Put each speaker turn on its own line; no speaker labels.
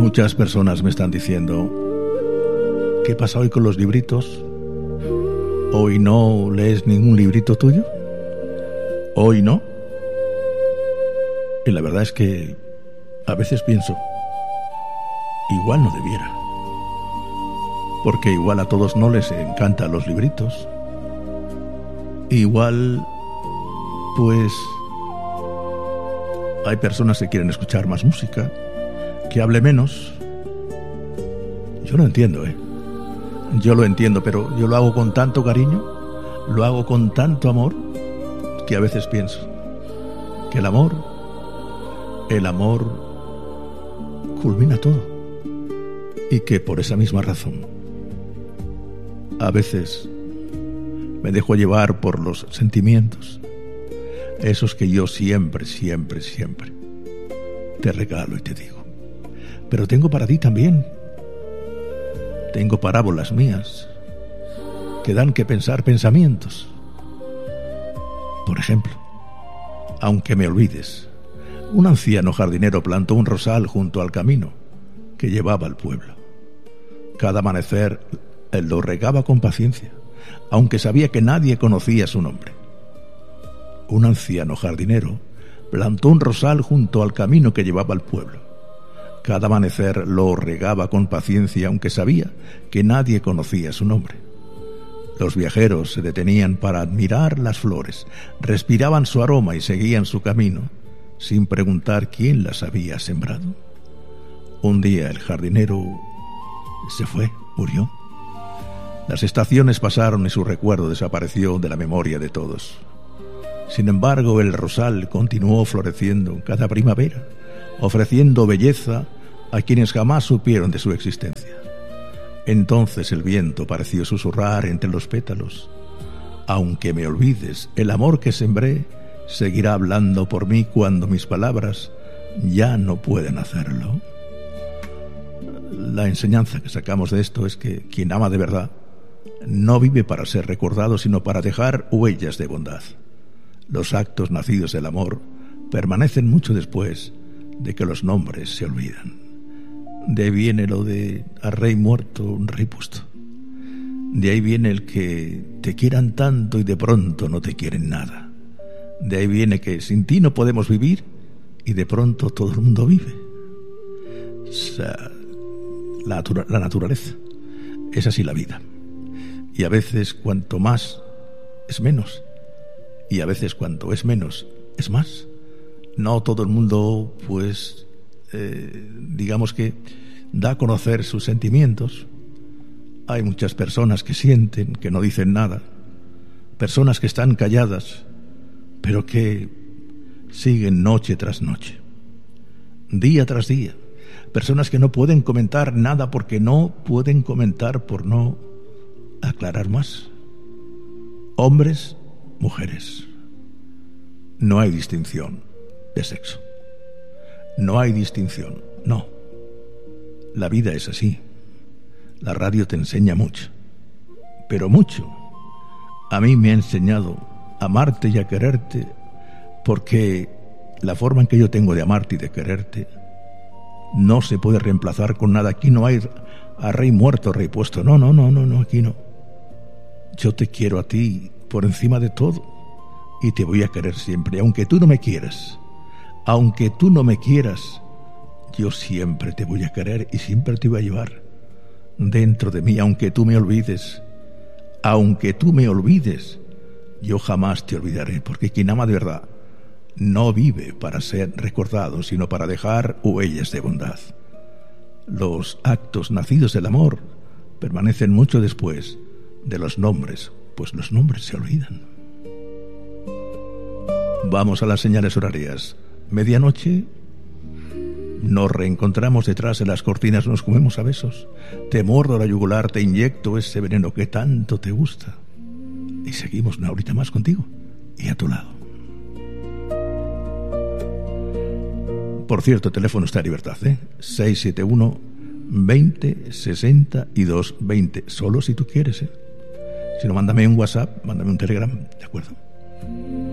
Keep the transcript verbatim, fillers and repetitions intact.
Muchas personas me están diciendo: ¿qué pasa hoy con los libritos? ¿Hoy no lees ningún librito tuyo? ¿Hoy no? Y la verdad es que a veces pienso, igual no debiera, porque igual a todos no les encantan los libritos. Igual, pues, hay personas que quieren escuchar más música, que hable menos. Yo lo entiendo, ¿eh? Yo lo entiendo, pero yo lo hago con tanto cariño, lo hago con tanto amor, que a veces pienso que el amor, el amor culmina todo, y que por esa misma razón a veces me dejo llevar por los sentimientos, esos que yo siempre, siempre, siempre te regalo y te digo. Pero tengo para ti también. Tengo parábolas mías que dan que pensar pensamientos. Por ejemplo, aunque me olvides, un anciano jardinero plantó un rosal junto al camino que llevaba al pueblo. Cada amanecer él lo regaba con paciencia, aunque sabía que nadie conocía su nombre. Un anciano jardinero plantó un rosal junto al camino que llevaba al pueblo. Cada amanecer lo regaba con paciencia, aunque sabía que nadie conocía su nombre. Los viajeros se detenían para admirar las flores, respiraban su aroma y seguían su camino, sin preguntar quién las había sembrado. Un día el jardinero se fue, murió. Las estaciones pasaron y su recuerdo desapareció de la memoria de todos. Sin embargo, el rosal continuó floreciendo cada primavera, ofreciendo belleza a quienes jamás supieron de su existencia. Entonces el viento pareció susurrar entre los pétalos: aunque me olvides, el amor que sembré seguirá hablando por mí cuando mis palabras ya no pueden hacerlo. La enseñanza que sacamos de esto es que quien ama de verdad no vive para ser recordado, sino para dejar huellas de bondad. Los actos nacidos del amor permanecen mucho después de que los nombres se olvidan. De ahí viene lo de a rey muerto, un rey puesto. De ahí viene el que te quieran tanto y de pronto no te quieren nada. De ahí viene que sin ti no podemos vivir y de pronto todo el mundo vive. O sea, la, natura- la naturaleza es así la vida. Y a veces cuanto más es menos, y a veces cuanto es menos es más. No todo el mundo, pues, eh, digamos que da a conocer sus sentimientos. Hay muchas personas que sienten, que no dicen nada, personas que están calladas, pero que siguen noche tras noche, día tras día, personas que no pueden comentar nada porque no pueden comentar por no aclarar más. Hombres, mujeres, no hay distinción de sexo. No hay distinción, no. La vida es así. La radio te enseña mucho, pero mucho. A mí me ha enseñado a amarte y a quererte, porque la forma en que yo tengo de amarte y de quererte no se puede reemplazar con nada. Aquí no hay a rey muerto, rey puesto. No, no, no, no, no, aquí no. Yo te quiero a ti por encima de todo y te voy a querer siempre, aunque tú no me quieras. Aunque tú no me quieras, yo siempre te voy a querer y siempre te voy a llevar dentro de mí, aunque tú me olvides. Aunque tú me olvides, yo jamás te olvidaré, porque quien ama de verdad no vive para ser recordado, sino para dejar huellas de bondad. Los actos nacidos del amor permanecen mucho después de los nombres, pues los nombres se olvidan. Vamos a las señales horarias. Medianoche, nos reencontramos detrás de las cortinas, nos comemos a besos. Te muerdo la yugular, te inyecto ese veneno que tanto te gusta. Y seguimos una horita más contigo y a tu lado. Por cierto, el teléfono está a libertad, ¿eh? seis siete uno, veinte, sesenta y dos, veinte. Solo si tú quieres, ¿eh? Si no, mándame un WhatsApp, mándame un Telegram, ¿de acuerdo?